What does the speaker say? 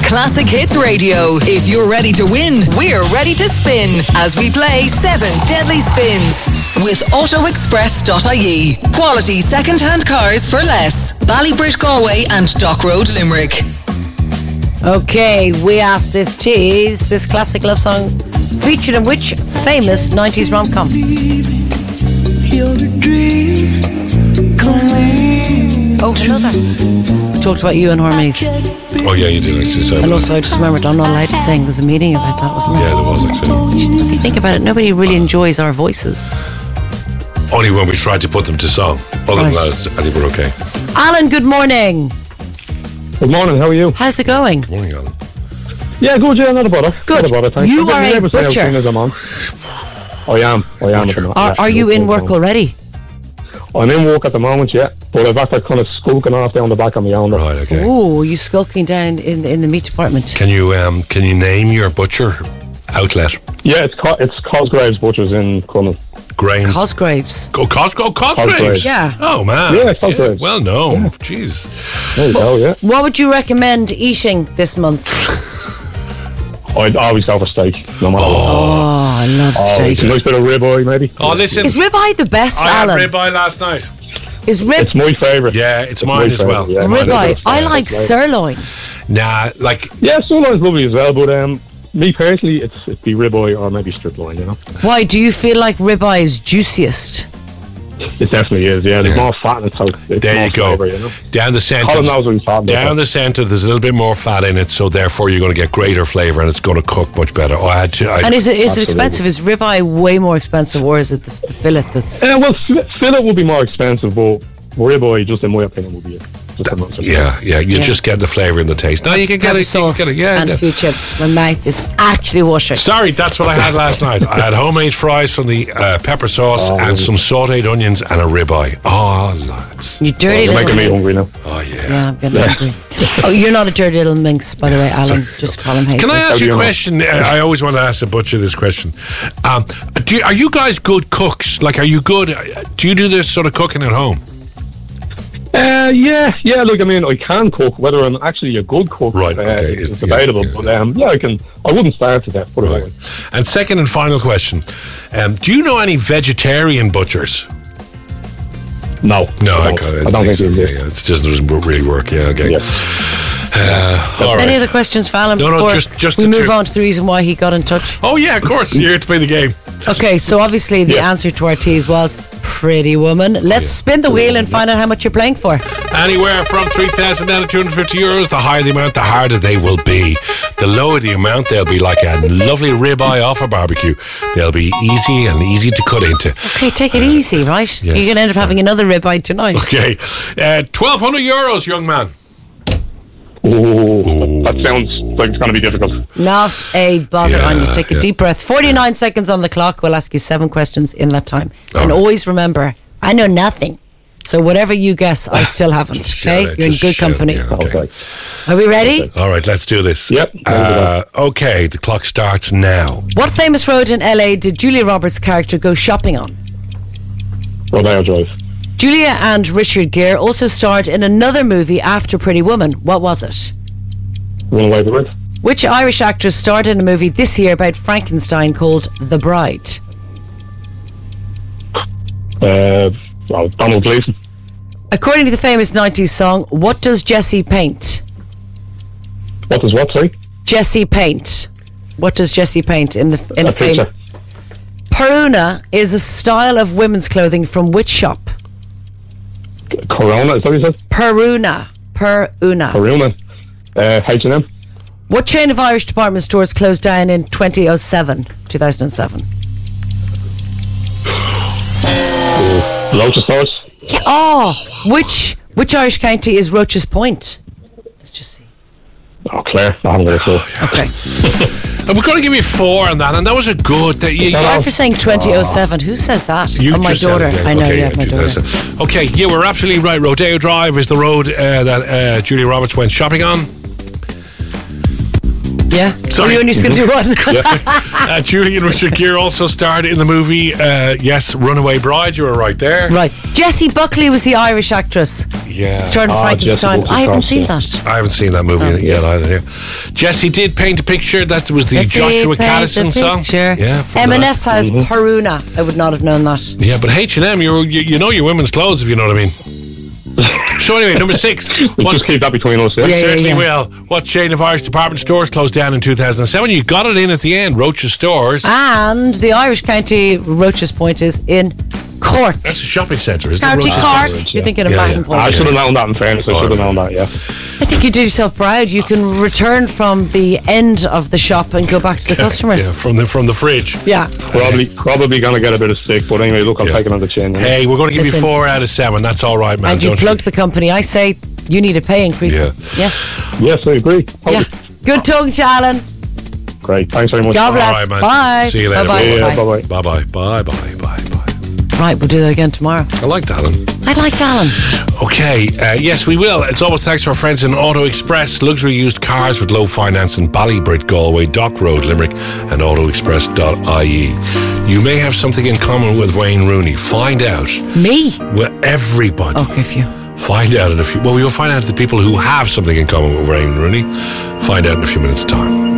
Classic Hits Radio. If you're ready to win, we're ready to spin as we play 7 Deadly Spins with AutoExpress.ie. Quality second-hand cars for less. Ballybridge, Galway and Dock Road, Limerick. Okay, we asked this tease, this classic love song featured in which famous 90s rom-com? Oh, hello there. We talked about you and Harmonies. Oh yeah, you did actually say. And also I just remembered I'm not allowed to sing. There's a meeting about that, wasn't there? Yeah, there was actually. If you think about it, nobody really enjoys our voices. Only when we tried to put them to song. Other than that, I think we're okay. Alan, good morning. Good morning, how are you? How's it going? Good morning, Alan. Yeah, good, yeah, not a bother. Good. Not a bother, thanks. You are a never say how butcher. soon as I'm on. I am at the moment. Are you in work already? I'm in work at the moment, yeah. But I've actually kind of skulking off down the back of my own. Right, okay. Oh, you skulking down in the meat department? Can you name your butcher outlet? Yeah, it's Cosgraves Butchers in Crumlin. Grains. Cosgraves. Oh, Cosgraves. Cosgraves. Yeah. Oh man. Yeah, Cosgraves. Well known. Jeez. There you go, yeah. What would you recommend eating this month? I'd always go for steak, no matter what. Oh, I love steak. A nice bit of ribeye, maybe. Oh, listen. Is ribeye the best, I Alan? had ribeye last night. It's my favourite. Yeah, it's mine as well. Yeah, Ribeye. I like sirloin. Nah, like. Yeah, sirloin's lovely as well, but me personally, it'd be ribeye or maybe strip loin, you know. Why do you feel like ribeye is juiciest? It definitely is, yeah. There's more fat in it, so it's There more you go. flavour, you know. Down the centre. Colin knows what he's talking about. Down the centre, there's a little bit more fat in it, so therefore you're going to get greater flavour and it's going to cook much better. And is it expensive? Is ribeye way more expensive, or is it the fillet that's... Well, fillet would be more expensive, but ribeye, just in my opinion, would be you just get the flavour and the taste. Now you can get it. Sauce and a few chips. My mouth is actually watering. Sorry, that's what I had last night. I had homemade fries from the pepper sauce and some sautéed onions and a ribeye. Oh, lads. You dirty You're little making me minx. hungry now. Oh, yeah. Yeah, I'm getting hungry. Oh, you're not a dirty little minx, by the way, Alan. Just call him Hayes. Can I ask you a question? I always want to ask the butcher this question. Are you guys good cooks? Like, are you good? Do you do this sort of cooking at home? Yeah. Look, I mean, I can cook. Whether I'm actually a good cook, right? Okay, it's debatable. But I can. I wouldn't start to that. Put it away. And second and final question: do you know any vegetarian butchers? No, I don't think it it just doesn't really work. Yeah, okay. All right. Any other questions for Alan No, before just we the move two. on to the reason why he got in touch? Oh yeah, of course. You're here to play the game. Okay, so obviously the answer to our tease was Pretty Woman. Let's spin the wheel and find out how much you're playing for. Anywhere from 3,000 down to 250 euros. The higher the amount, the harder they will be. The lower the amount, they'll be like a lovely ribeye off a barbecue. They'll be easy to cut into. Okay, take it easy, right? yes, You're going to end up having another ribeye tonight. Okay, 1,200 euros, young man. Ooh, that sounds like it's going to be difficult. Not a bother on you. Take a deep breath. 49 seconds on the clock. We'll ask you 7 questions in that time. And always remember, I know nothing. So whatever you guess, I still haven't. Okay? You're in good company. Yeah, okay. Are we ready? All right, let's do this. Yep. Okay, the clock starts now. What famous road in LA did Julia Roberts' character go shopping on? Rodeo Drive. Julia and Richard Gere also starred in another movie after Pretty Woman. What was it? Runaway Bride. Which Irish actress starred in a movie this year about Frankenstein called The Bride? Donald Gleeson. According to the famous 90s song, what does Jessie paint? What does what, sorry? Jessie paint. What does Jessie paint in a film? picture. Peruna is a style of women's clothing from which shop? Corona, is that what you said? Peruna. Peruna. H&M. What chain of Irish department stores closed down in 2007? Lotus Stores. Yeah. Oh, which Irish county is Roche's Point? Let's just see. Oh, Claire. I haven't got a clue. Okay. We're going to give you 4 on that, and that was a good... Sorry for saying 2007. Who says that? My daughter. I know, okay, my daughter. Okay, yeah, we're absolutely right. Rodeo Drive is the road that Julia Roberts went shopping on. Yeah. Sorry. You're only just going to do one. Julia and Richard Gere also starred in the movie, Runaway Bride. You were right there. Right. Jessie Buckley was the Irish actress. yeah. Starring Frankenstein. Jessica I haven't seen Cross, that. I haven't seen that movie yet either. Yeah. Jesse did paint a picture. That was the Jesse Joshua paint Caddison the song. picture. Yeah. from M&S has Peruna. I would not have known that. Yeah, but H&M, you know your women's clothes, if you know what I mean. So anyway, number 6. We'll just keep that between us. We certainly will. What chain of Irish department stores closed down in 2007? You got it in at the end. Roach's Stores. And the Irish County Roach's Point is in Cork. That's a shopping centre, isn't County it? Roach's Cork. Stores. You're thinking of Yeah, Martin yeah. Point. I should have known that in fairness. I should have known that, yeah. I think you did yourself proud. You can return from the end of the shop and go back to the customers. Yeah, from the fridge. Yeah. Probably going to get a bit of sick, but anyway, look, I'll take it on the chin. Hey, we're going to give you Listen. 4 out of 7. That's all right, man. And you don't plugged the company. I say you need a pay increase. Yeah. Yes, I agree. Yeah. Good tongue, Alan. Great. Thanks very much. God All bless. right, man. Bye. See you later. Bye-bye. Yeah, Bye-bye. bye-bye. Bye-bye. Bye-bye. Right, we'll do that again tomorrow. I liked Alan. I liked Alan. Okay, yes, we will. It's always thanks to our friends in Auto Express, luxury used cars with low finance in Ballybrit, Galway, Dock Road, Limerick, and autoexpress.ie. You may have something in common with Wayne Rooney. Find out. Me? Well, everybody. Okay, phew. Find out in a few. Well, we will find out the people who have something in common with Wayne Rooney. Find out in a few minutes' time.